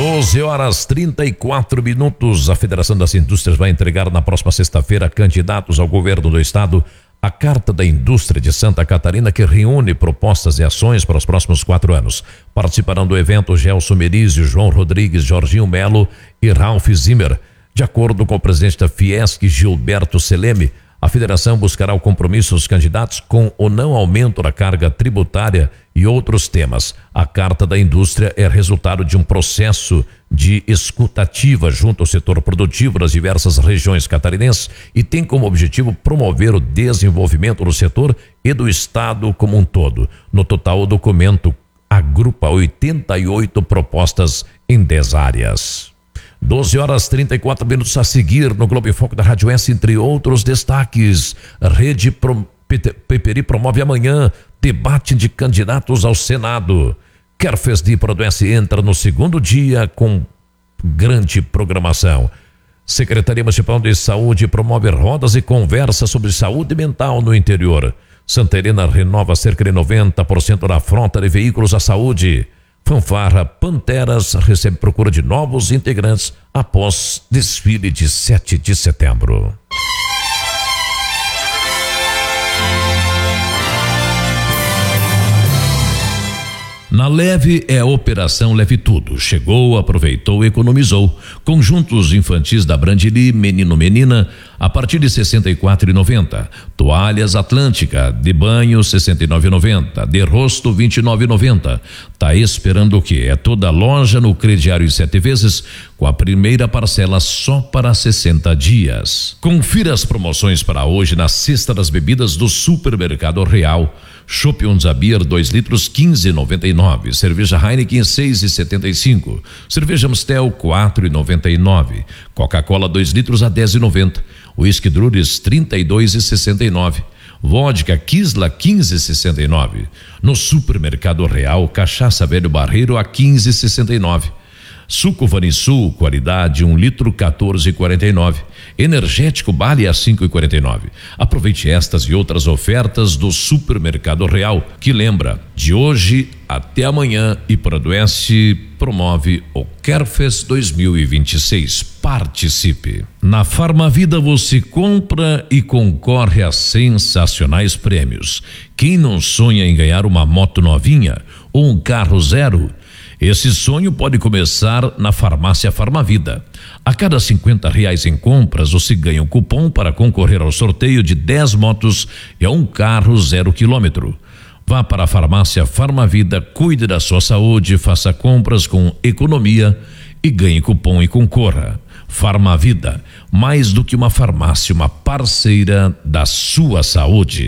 12h34. A Federação das Indústrias vai entregar na próxima sexta-feira a candidatos ao governo do estado a Carta da Indústria de Santa Catarina, que reúne propostas e ações para os próximos 4 anos. Participarão do evento Gelson Merizio, João Rodrigues, Jorginho Melo e Ralph Zimmer. De acordo com o presidente da Fiesc, Gilberto Seleme, a federação buscará o compromisso dos candidatos com o não aumento da carga tributária e outros temas. A Carta da Indústria é resultado de um processo de escutativa junto ao setor produtivo das diversas regiões catarinenses e tem como objetivo promover o desenvolvimento do setor e do estado como um todo. No total, o documento agrupa 88 propostas em 10 áreas. 12h34 a seguir no Globo em Foco da Rádio S, entre outros destaques. A Rede Peperi promove amanhã debate de candidatos ao Senado. Kerfesdi Produense entra no segundo dia com grande programação. Secretaria Municipal de Saúde promove rodas e conversa sobre saúde mental no interior. Santa Helena renova cerca de 90% da frota de veículos à saúde. Fanfarra Panteras recebe procura de novos integrantes após desfile de 7 de setembro. Na Leve é a Operação Leve Tudo. Chegou, aproveitou, economizou. Conjuntos infantis da Brandili, menino-menina, a partir de R$ 64,90. Toalhas Atlântica, de banho R$ 69,90. De rosto R$ 29,90. Tá esperando o quê? É toda loja no crediário em 7 vezes, com a primeira parcela só para 60 dias. Confira as promoções para hoje na cesta das bebidas do Supermercado Real. Chopp Onza Beer 2 litros 15,99. Cerveja Heineken 6,75. Cerveja Amstel 4,99. Coca-Cola 2 litros a 10,90. Whisky Drures 32,69. Vodka Kisla 15,69. No Supermercado Real, cachaça Velho Barreiro a 15,69. Suco Vanisul, qualidade 1 litro 14,49. Energético Bale a 5,49. Aproveite estas e outras ofertas do Supermercado Real, que lembra, de hoje até amanhã, e Produense promove o Kerfest 2026. Participe. Na Farmavida você compra e concorre a sensacionais prêmios. Quem não sonha em ganhar uma moto novinha ou um carro zero? Esse sonho pode começar na Farmácia Farmavida. A cada R$50 em compras, você ganha um cupom para concorrer ao sorteio de 10 motos e a um carro 0 km. Vá para a Farmácia Farmavida, cuide da sua saúde, faça compras com economia e ganhe cupom e concorra. Farmavida, mais do que uma farmácia, uma parceira da sua saúde.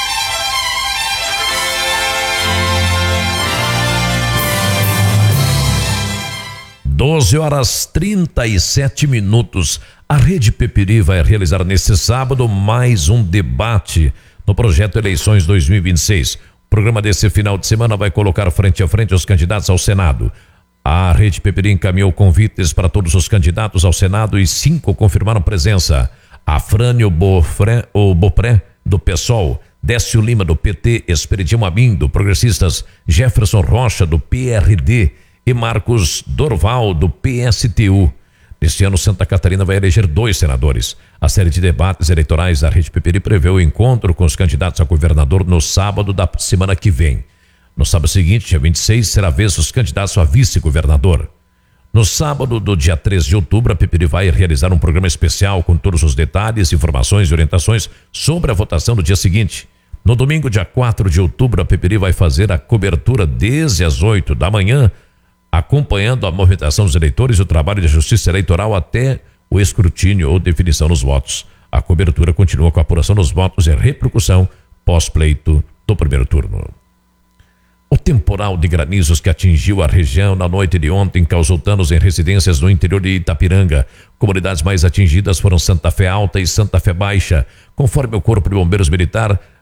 12h37. A Rede Peperi vai realizar neste sábado mais um debate no projeto Eleições 2026. O programa desse final de semana vai colocar frente a frente os candidatos ao Senado. A Rede Peperi encaminhou convites para todos os candidatos ao Senado e 5 confirmaram presença. Afrânio Bopré, do PSOL, Décio Lima, do PT, Esperidião Amin, do Progressistas, Jefferson Rocha, do PRD, e Marcos Dorval, do PSTU. Neste ano, Santa Catarina vai eleger 2 senadores. A série de debates eleitorais da Rede Peperi prevê o encontro com os candidatos a governador no sábado da semana que vem. No sábado seguinte, dia 26, será a vez dos candidatos a vice-governador. No sábado do dia 3 de outubro, a Peperi vai realizar um programa especial com todos os detalhes, informações e orientações sobre a votação do dia seguinte. No domingo, dia 4 de outubro, a Peperi vai fazer a cobertura desde as 8 da manhã, acompanhando a movimentação dos eleitores e o trabalho de justiça eleitoral até o escrutínio ou definição dos votos. A cobertura continua com a apuração dos votos e a repercussão pós-pleito do primeiro turno. O temporal de granizos que atingiu a região na noite de ontem causou danos em residências no interior de Itapiranga. Comunidades mais atingidas foram Santa Fé Alta e Santa Fé Baixa. Conforme o Corpo de Bombeiros Militar,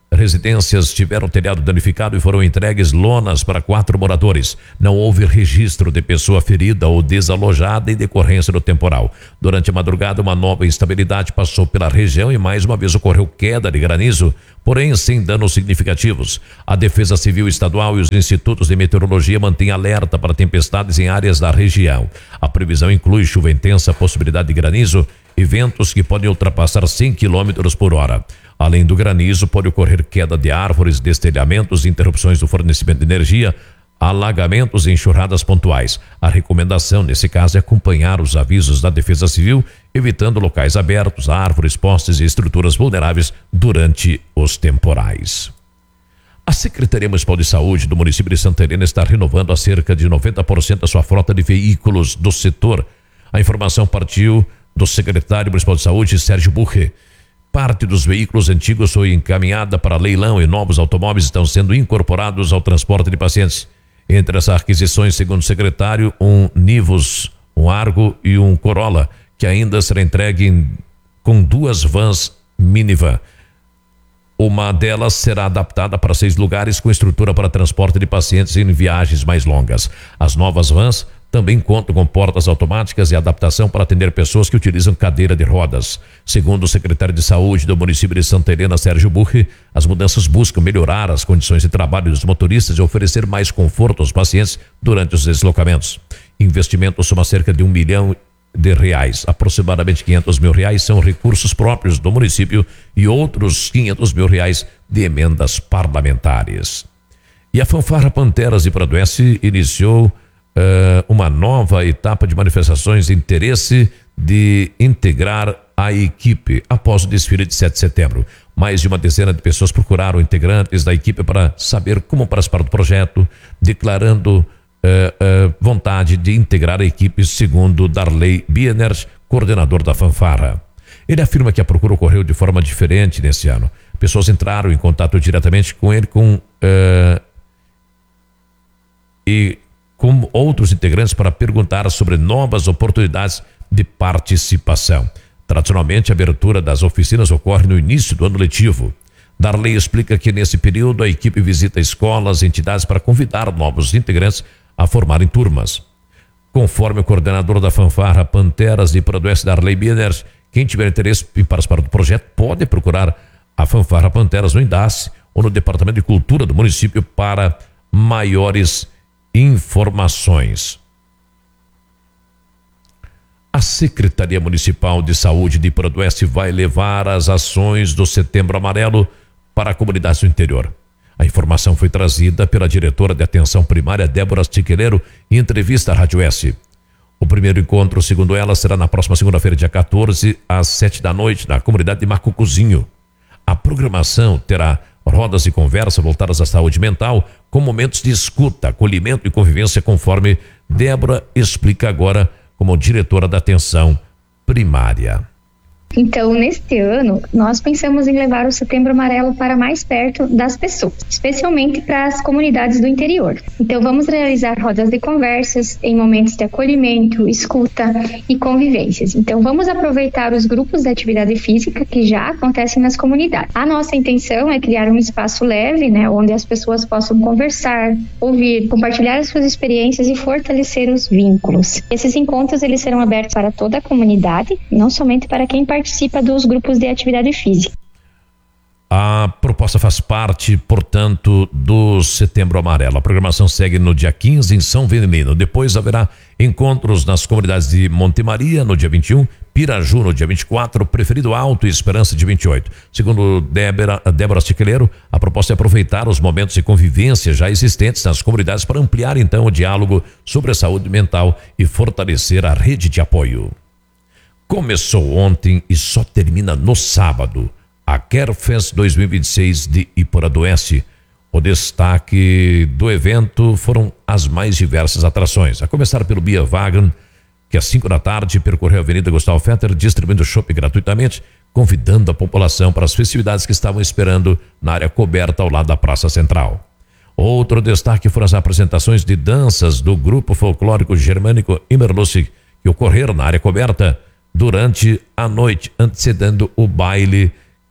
residências tiveram telhado danificado e foram entregues lonas para 4 moradores. Não houve registro de pessoa ferida ou desalojada em decorrência do temporal. Durante a madrugada, uma nova instabilidade passou pela região e mais uma vez ocorreu queda de granizo, porém sem danos significativos. A Defesa Civil Estadual e os institutos de meteorologia mantêm alerta para tempestades em áreas da região. A previsão inclui chuva intensa, possibilidade de granizo e ventos que podem ultrapassar 100 km por hora. Além do granizo, pode ocorrer queda de árvores, destelhamentos, interrupções do fornecimento de energia, alagamentos e enxurradas pontuais. A recomendação, nesse caso, é acompanhar os avisos da Defesa Civil, evitando locais abertos, árvores, postes e estruturas vulneráveis durante os temporais. A Secretaria Municipal de Saúde do município de Santa Helena está renovando a cerca de 90% a sua frota de veículos do setor. A informação partiu do secretário municipal de Saúde, Sérgio Burre. Parte dos veículos antigos foi encaminhada para leilão e novos automóveis estão sendo incorporados ao transporte de pacientes. Entre essas aquisições, segundo o secretário, um Nivus, um Argo e um Corolla, que ainda será entregue com 2 vans minivan. Uma delas será adaptada para 6 lugares com estrutura para transporte de pacientes em viagens mais longas. As novas vans também contam com portas automáticas e adaptação para atender pessoas que utilizam cadeira de rodas. Segundo o secretário de Saúde do município de Santa Helena, Sérgio Burri, as mudanças buscam melhorar as condições de trabalho dos motoristas e oferecer mais conforto aos pacientes durante os deslocamentos. Investimentos soma cerca de R$1 milhão. Aproximadamente R$500 mil são recursos próprios do município e outros R$500 mil de emendas parlamentares. E a Fanfarra Panteras de Pradoense iniciou uma nova etapa de manifestações de interesse de integrar a equipe após o desfile de 7 de setembro. Mais de uma dezena de pessoas procuraram integrantes da equipe para saber como participar do projeto, declarando vontade de integrar a equipe, segundo Darley Bienert, coordenador da Fanfarra. Ele afirma que a procura ocorreu de forma diferente nesse ano. Pessoas entraram em contato diretamente com ele e com outros integrantes para perguntar sobre novas oportunidades de participação. Tradicionalmente, a abertura das oficinas ocorre no início do ano letivo. Darley explica que nesse período a equipe visita escolas e entidades para convidar novos integrantes a formarem turmas. Conforme o coordenador da Fanfarra Panteras de Pradoense, Darley Bienert, quem tiver interesse em participar do projeto pode procurar a Fanfarra Panteras no INDAS ou no Departamento de Cultura do município para maiores informações. A Secretaria Municipal de Saúde de Pradoense vai levar as ações do Setembro Amarelo para a comunidade do interior. A informação foi trazida pela diretora de Atenção Primária, Débora Tiqueleiro, em entrevista à Rádio S. O primeiro encontro, segundo ela, será na próxima segunda-feira, dia 14, às 7 da noite, na comunidade de Macucuzinho. A programação terá rodas de conversa voltadas à saúde mental, com momentos de escuta, acolhimento e convivência, conforme Débora explica agora como diretora da Atenção Primária. Então, neste ano, nós pensamos em levar o Setembro Amarelo para mais perto das pessoas, especialmente para as comunidades do interior. Então, vamos realizar rodas de conversas em momentos de acolhimento, escuta e convivências. Então, vamos aproveitar os grupos de atividade física que já acontecem nas comunidades. A nossa intenção é criar um espaço leve, onde as pessoas possam conversar, ouvir, compartilhar as suas experiências e fortalecer os vínculos. Esses encontros, eles serão abertos para toda a comunidade, não somente para quem participa dos grupos de atividade física. A proposta faz parte, portanto, do Setembro Amarelo. A programação segue no dia 15 em São Venilino. Depois haverá encontros nas comunidades de Monte Maria no dia 21, Piraju no dia 24, Preferido Alto e Esperança dia 28. Segundo Débora Tiqueleiro, a proposta é aproveitar os momentos de convivência já existentes nas comunidades para ampliar então o diálogo sobre a saúde mental e fortalecer a rede de apoio. Começou ontem e só termina no sábado a CareFest 2026 de Iporadoense. O destaque do evento foram as mais diversas atrações, a começar pelo Bia Wagen, que às 5 da tarde percorreu a Avenida Gustavo Fetter distribuindo chopp gratuitamente, convidando a população para as festividades que estavam esperando na área coberta ao lado da Praça Central. Outro destaque foram as apresentações de danças do grupo folclórico germânico Immerlustig, que ocorreram na área coberta durante a noite, antecedendo o baile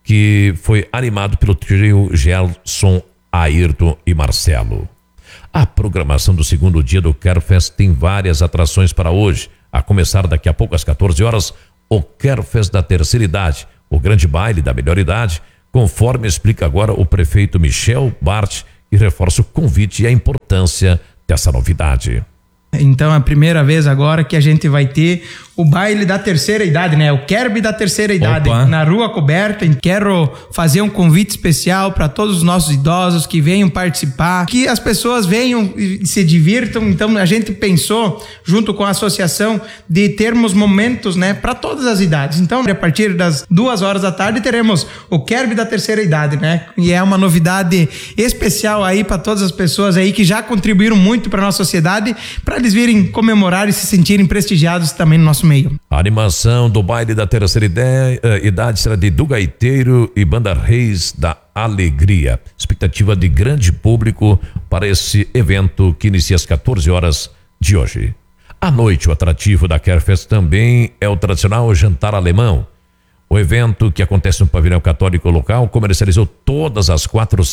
que foi animado pelo trio Gelson, Ayrton e Marcelo. A programação do segundo dia do Kerfest tem várias atrações para hoje. A começar daqui a pouco às 14 horas, o Kerfest da terceira idade, o grande baile da melhor idade, conforme explica agora o prefeito Michel Bart, e reforça o convite e a importância dessa novidade. Então é a primeira vez agora que a gente vai ter o baile da terceira idade, né? O Kerb da terceira idade, na Rua Coberta. Quero fazer um convite especial para todos os nossos idosos que venham participar, que as pessoas venham e se divirtam. Então a gente pensou, junto com a associação, de termos momentos, né, para todas as idades. Então, a partir das 2h da tarde, teremos o Kerb da terceira idade, né? E é uma novidade especial aí para todas as pessoas aí que já contribuíram muito para nossa sociedade, para eles virem comemorar e se sentirem prestigiados também no nosso meio. A animação do baile da terceira idade será de Du Gaiteiro e Banda Reis da Alegria. Expectativa de grande público para esse evento que inicia às 14 horas de hoje. À noite, o atrativo da Kerfest também é o tradicional jantar alemão. O evento, que acontece no pavilhão católico local, comercializou todas as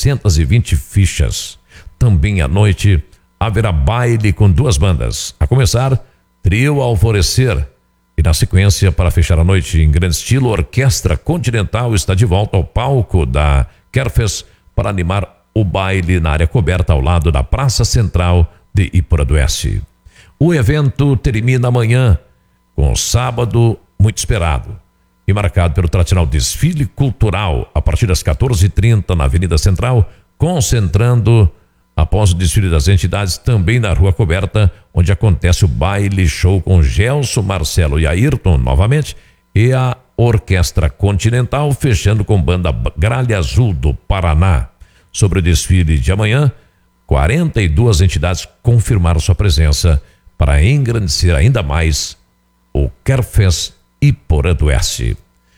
420 fichas. Também à noite haverá baile com 2 bandas. A começar, Trio Alvorecer. E na sequência, para fechar a noite em grande estilo, a Orquestra Continental está de volta ao palco da Kerfest para animar o baile na área coberta ao lado da Praça Central de Iporadoeste. O evento termina amanhã com o sábado muito esperado e marcado pelo tradicional desfile cultural a partir das 14h30 na Avenida Central, concentrando após o desfile das entidades também na Rua Coberta, onde acontece o baile show com Gelson, Marcelo e Ayrton novamente, e a Orquestra Continental fechando com banda Gralha Azul do Paraná. Sobre o desfile de amanhã, 42 entidades confirmaram sua presença para engrandecer ainda mais o Kerfest Iporadoeste.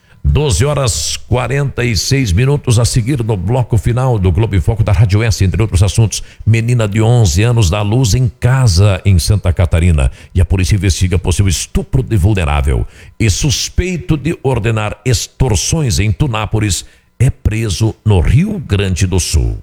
12h46 a seguir no bloco final do Globo em Foco da Rádio S, entre outros assuntos. Menina de 11 anos dá luz em casa em Santa Catarina e a polícia investiga possível estupro de vulnerável. E suspeito de ordenar extorsões em Tunápolis é preso no Rio Grande do Sul.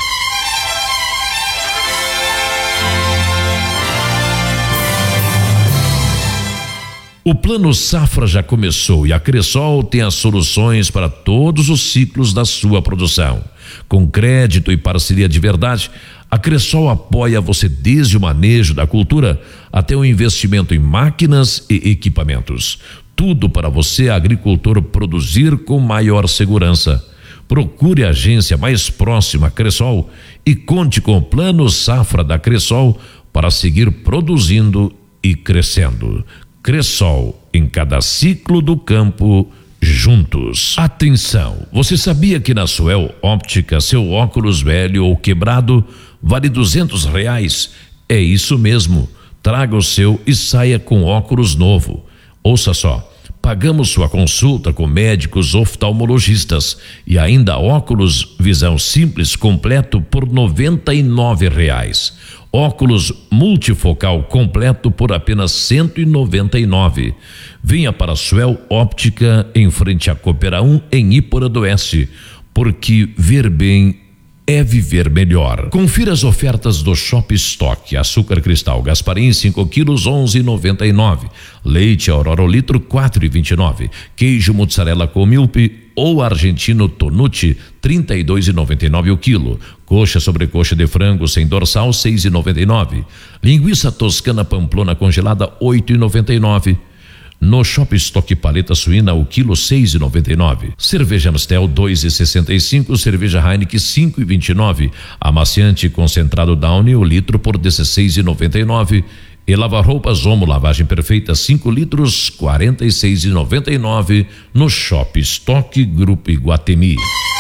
O Plano Safra já começou e a Cressol tem as soluções para todos os ciclos da sua produção. Com crédito e parceria de verdade, a Cressol apoia você desde o manejo da cultura até o investimento em máquinas e equipamentos. Tudo para você, agricultor, produzir com maior segurança. Procure a agência mais próxima à Cressol e conte com o Plano Safra da Cressol para seguir produzindo e crescendo. Cressol, em cada ciclo do campo, juntos. Atenção, você sabia que na Suel Óptica seu óculos velho ou quebrado vale R$200? É isso mesmo, traga o seu e saia com óculos novo. Ouça só, pagamos sua consulta com médicos oftalmologistas e ainda óculos visão simples completo por R$99. Óculos multifocal completo por apenas R$199. Venha para a Suel Óptica em frente à Coopera 1 em Iporadoeste, porque ver bem é viver melhor. Confira as ofertas do Shop Stock. Açúcar cristal Gasparim 5 quilos 11,99. Leite Aurora litro 4,29. Queijo mozzarella com milpe ou argentino Tonucci 32,99 o quilo. Coxa sobrecoxa de frango sem dorsal 6,99. Linguiça toscana pamplona congelada 8,99. No Shop Stock paleta suína o quilo 6,99. Cerveja Amstel 2,65. Cerveja Heineken 5,29. Amaciante concentrado Downy o litro por 16,99. E lava-roupas Omo lavagem perfeita 5 litros 46,99 no Shop Stock Grupo Iguatemi.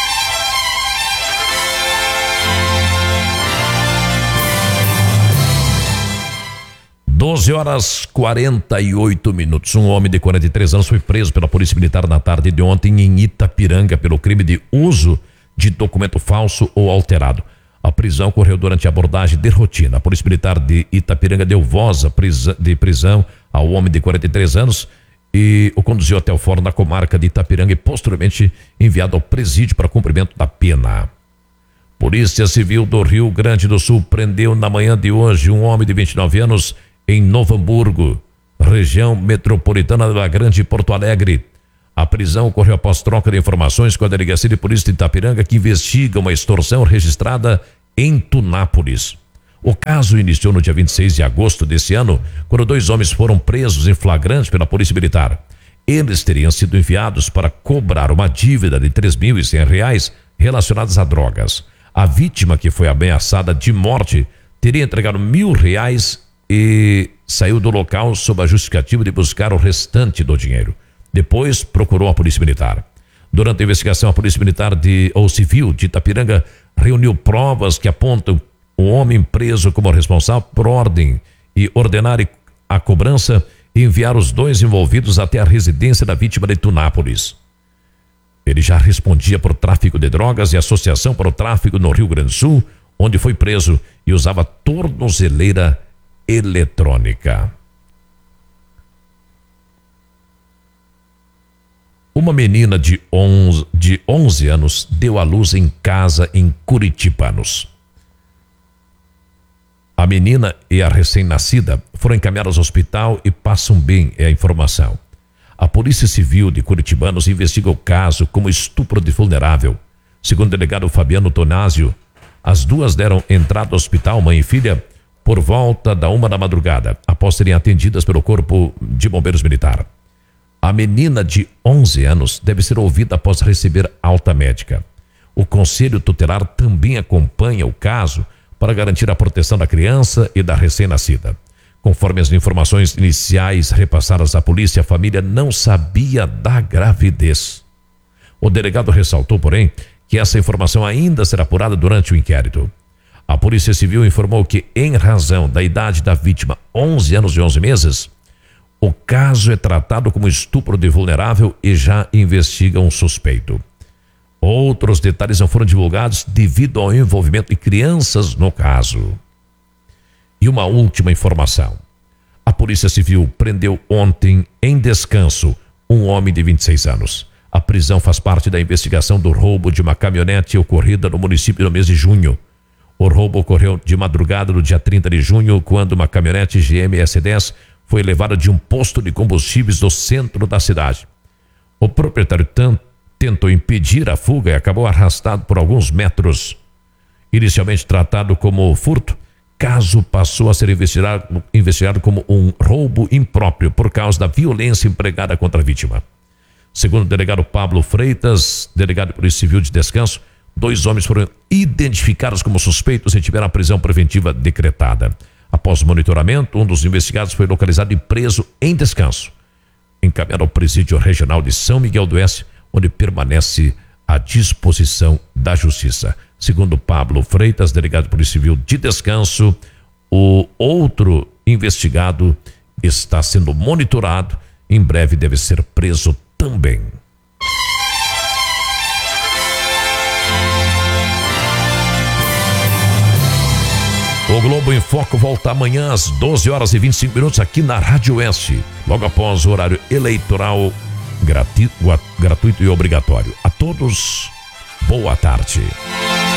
12h48. Um homem de 43 anos foi preso pela Polícia Militar na tarde de ontem em Itapiranga pelo crime de uso de documento falso ou alterado. A prisão ocorreu durante a abordagem de rotina. A Polícia Militar de Itapiranga deu voz de prisão ao homem de 43 anos e o conduziu até o fórum da comarca de Itapiranga e posteriormente enviado ao presídio para cumprimento da pena. Polícia Civil do Rio Grande do Sul prendeu na manhã de hoje um homem de 29 anos em Novo Hamburgo, região metropolitana da Grande Porto Alegre. A prisão ocorreu após troca de informações com a Delegacia de Polícia de Itapiranga, que investiga uma extorsão registrada em Tunápolis. O caso iniciou no dia 26 de agosto desse ano, quando 2 homens foram presos em flagrante pela Polícia Militar. Eles teriam sido enviados para cobrar uma dívida de R$3.100 relacionadas a drogas. A vítima, que foi ameaçada de morte, teria entregado R$1.000 e saiu do local sob a justificativa de buscar o restante do dinheiro. Depois procurou a Polícia Militar. Durante a investigação, a Polícia Militar Civil de Itapiranga reuniu provas que apontam o homem preso como responsável por ordem e ordenar a cobrança e enviar os 2 envolvidos até a residência da vítima de Tunápolis. Ele já respondia por tráfico de drogas e associação para o tráfico no Rio Grande do Sul, onde foi preso e usava tornozeleira eletrônica. Uma menina de 11 anos deu à luz em casa em Curitibanos. A menina e a recém-nascida foram encaminhadas ao hospital e passam bem, é a informação. A Polícia Civil de Curitibanos investiga o caso como estupro de vulnerável. Segundo o delegado Fabiano Tonásio, as 2 deram entrada ao hospital, mãe e filha, por volta da 1 da madrugada, após serem atendidas pelo Corpo de Bombeiros Militar. A menina de 11 anos deve ser ouvida após receber alta médica. O Conselho Tutelar também acompanha o caso para garantir a proteção da criança e da recém-nascida. Conforme as informações iniciais repassadas à polícia, a família não sabia da gravidez. O delegado ressaltou, porém, que essa informação ainda será apurada durante o inquérito. A Polícia Civil informou que, em razão da idade da vítima, 11 anos e 11 meses, o caso é tratado como estupro de vulnerável e já investiga um suspeito. Outros detalhes não foram divulgados devido ao envolvimento de crianças no caso. E uma última informação. A Polícia Civil prendeu ontem, em Descanso, um homem de 26 anos. A prisão faz parte da investigação do roubo de uma caminhonete ocorrida no município no mês de junho. O roubo ocorreu de madrugada no dia 30 de junho, quando uma caminhonete GM S10 foi levada de um posto de combustíveis do centro da cidade. O proprietário tentou impedir a fuga e acabou arrastado por alguns metros. Inicialmente tratado como furto, caso passou a ser investigado como um roubo impróprio por causa da violência empregada contra a vítima. Segundo o delegado Pablo Freitas, delegado de Polícia Civil de Descanso, 2 homens foram identificados como suspeitos e tiveram a prisão preventiva decretada. Após monitoramento, um dos investigados foi localizado e preso em Descanso, encaminhado ao presídio regional de São Miguel do Oeste, onde permanece à disposição da Justiça. Segundo Pablo Freitas, delegado de Polícia Civil de Descanso, o outro investigado está sendo monitorado, em breve deve ser preso também. O Globo em Foco volta amanhã às 12h25 aqui na Rádio Oeste, logo após o horário eleitoral gratuito e obrigatório. A todos, boa tarde.